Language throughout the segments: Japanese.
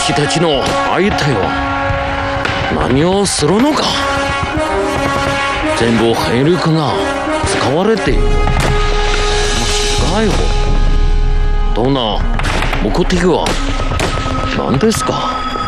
私たちの相手は何をするのか。全部兵力が使われている。逮捕。どんな目的は何ですか。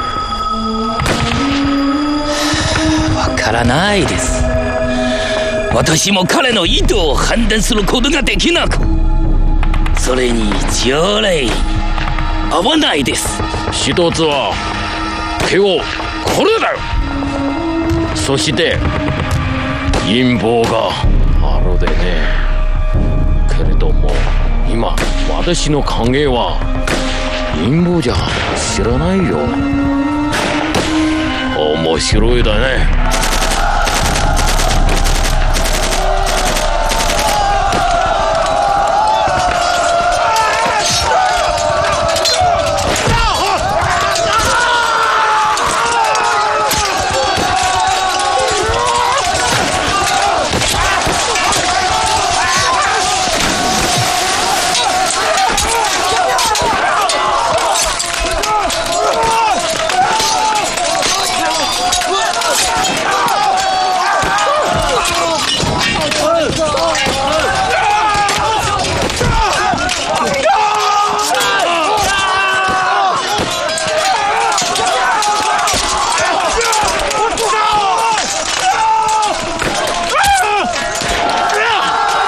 わからないです。私も彼の意図を判断することができなく、それに条例合わないです。 一つは手をこれだよ。そして陰謀があるでね。けれども今私の考えは陰謀じゃ知らないよ。面白いだね。